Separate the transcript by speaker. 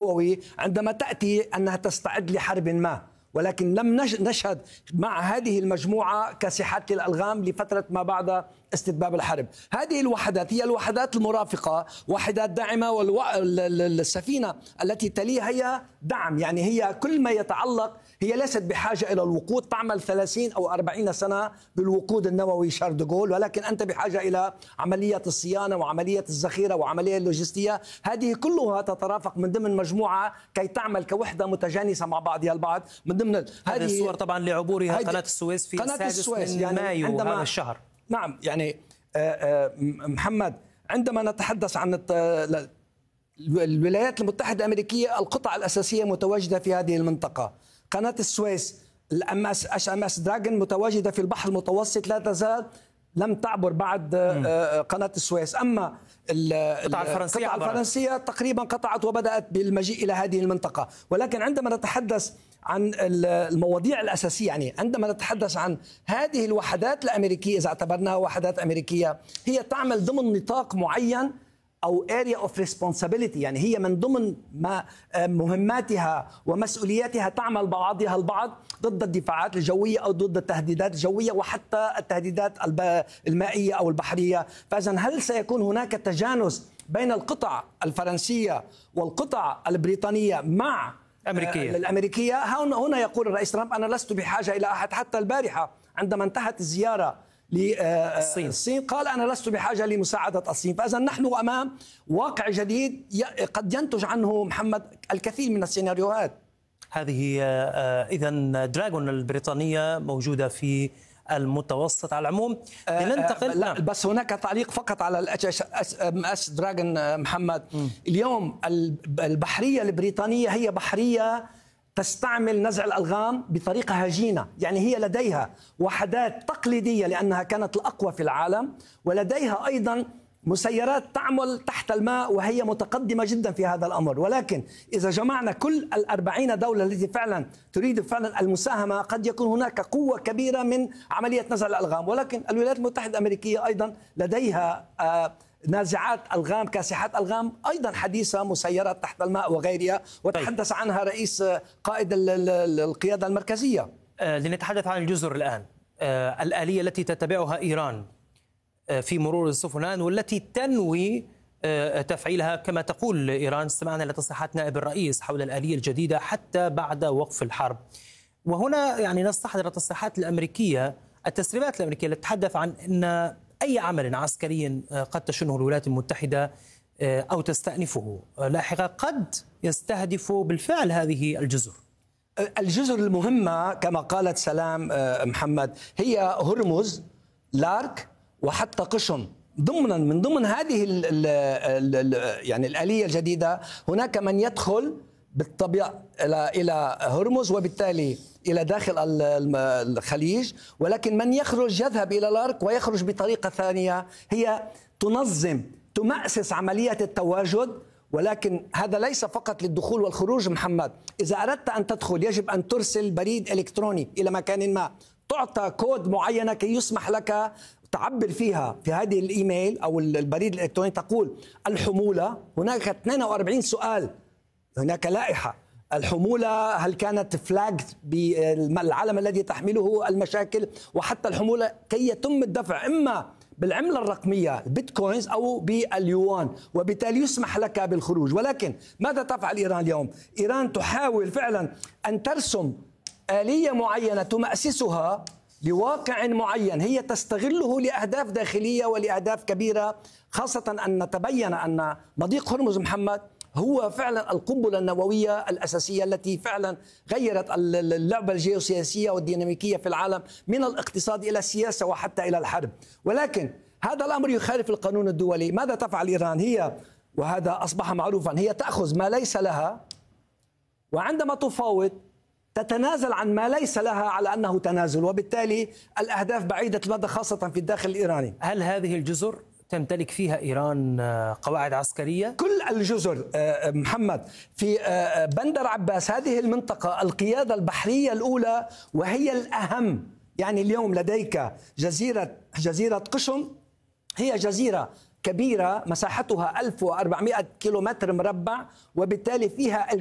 Speaker 1: النووي عندما تأتي أنها تستعد لحرب ما، ولكن لم نشهد مع هذه المجموعة كاسحات للألغام لفترة ما بعد استتباب الحرب. هذه الوحدات هي الوحدات المرافقة، وحدات داعمة، والسفينة التي تليها هي دعم، يعني هي كل ما يتعلق، هي ليست بحاجة إلى الوقود، تعمل 30 أو 40 سنة بالوقود النووي شارل دي غول، ولكن أنت بحاجة إلى عملية الصيانة وعملية الذخيرة وعملية اللوجستية. هذه كلها تترافق من ضمن مجموعة كي تعمل كوحدة متجانسة مع بعضها البعض. من ضمن
Speaker 2: هذه الصور طبعا لعبورها قناة السويس في السادس من يعني مايو هذا الشهر.
Speaker 1: نعم، يعني محمد، عندما نتحدث عن الولايات المتحدة الأمريكية، القطع الأساسية متواجدة في هذه المنطقة. قناة السويس، HMS دراغون متواجدة في البحر المتوسط، لا تزال لم تعبر بعد قناة السويس. أما القطعة الفرنسية تقريبا قطعت وبدأت بالمجيء إلى هذه المنطقة. ولكن عندما نتحدث عن المواضيع الأساسية، يعني عندما نتحدث عن هذه الوحدات الأمريكية، إذا اعتبرناها وحدات أمريكية، هي تعمل ضمن نطاق معين أو area of responsibility، يعني هي من ضمن مهماتها ومسؤولياتها تعمل بعضها البعض ضد الدفاعات الجوية أو ضد التهديدات الجوية وحتى التهديدات المائية أو البحرية. فإذا هل سيكون هناك تجانس بين القطع الفرنسية والقطع البريطانية مع الأمريكية؟ هنا يقول الرئيس ترامب: أنا لست بحاجة إلى أحد. حتى البارحة عندما انتهت الزيارة للصين قال: أنا لست بحاجة لمساعدة الصين. فإذا نحن أمام واقع جديد قد ينتج عنه محمد الكثير من السيناريوهات.
Speaker 2: هذه إذن دراغون البريطانية موجودة في المتوسط. على العموم لننتقل.
Speaker 1: لا، بس هناك تعليق فقط على HMS دراغون محمد. اليوم البحرية البريطانية هي بحرية تستعمل نزع الألغام بطريقة هجينة، يعني هي لديها وحدات تقليدية لأنها كانت الأقوى في العالم، ولديها أيضا مسيرات تعمل تحت الماء وهي متقدمة جدا في هذا الأمر. ولكن إذا جمعنا كل 40 دولة التي فعلا تريد فعلا المساهمة، قد يكون هناك قوة كبيرة من عملية نزع الألغام. ولكن الولايات المتحدة الأمريكية أيضا لديها نازعات ألغام، كاسحات ألغام أيضا حديثة، مسيرات تحت الماء وغيرها، وتحدث عنها رئيس قائد القيادة المركزية.
Speaker 2: لنتحدث عن الجزر الآن، الآلية التي تتبعها إيران في مرور السفن والتي تنوي تفعيلها كما تقول إيران. استمعنا إلى تصريحات نائب الرئيس حول الآلية الجديدة حتى بعد وقف الحرب. وهنا يعني نستحضر التصريحات الأمريكية، التسريبات الأمريكية التي تتحدث عن أن أي عمل عسكري قد تشنه الولايات المتحدة أو تستأنفه لاحقا قد يستهدف بالفعل هذه الجزر.
Speaker 1: الجزر المهمة كما قالت سلام محمد هي هرمز، لارك، وحتى قشم. من ضمن هذه يعني الآلية الجديدة هناك من يدخل بالطبيعة إلى هرمز وبالتالي إلى داخل الخليج، ولكن من يخرج يذهب إلى لارك ويخرج بطريقة ثانية هي تمأسس عملية التواجد. ولكن هذا ليس فقط للدخول والخروج محمد. إذا أردت أن تدخل يجب أن ترسل بريد إلكتروني إلى مكان ما، تعطى كود معينة كي يسمح لك تعبر فيها في هذه الإيميل أو البريد الإلكتروني، تقول الحمولة. هناك 42 سؤال، هناك لائحة. الحمولة هل كانت فلاج بالعلم الذي تحمله المشاكل، وحتى الحمولة كي يتم الدفع إما بالعملة الرقمية البيتكوينز أو باليوان، وبالتالي يسمح لك بالخروج. ولكن ماذا تفعل إيران اليوم؟ إيران تحاول فعلا أن ترسم آلية معينة تمأسسها لواقع معين هي تستغله لأهداف داخلية ولأهداف كبيرة، خاصة أن نتبين أن مضيق هرمز محمد هو فعلا القنبلة النووية الأساسية التي فعلا غيرت اللعبة الجيوسياسية والديناميكية في العالم من الاقتصاد إلى السياسة وحتى إلى الحرب. ولكن هذا الأمر يخالف القانون الدولي. ماذا تفعل إيران؟ هي، وهذا أصبح معروفا، هي تأخذ ما ليس لها، وعندما تفاوض تتنازل عن ما ليس لها على أنه تنازل، وبالتالي الأهداف بعيدة المدى خاصة في الداخل الإيراني.
Speaker 2: هل هذه الجزر تمتلك فيها إيران قواعد عسكرية؟
Speaker 1: كل الجزر محمد في بندر عباس، هذه المنطقة القيادة البحرية الأولى وهي الأهم. يعني اليوم لديك جزيرة قشم، هي جزيرة كبيرة مساحتها 1400 كيلومتر مربع، وبالتالي فيها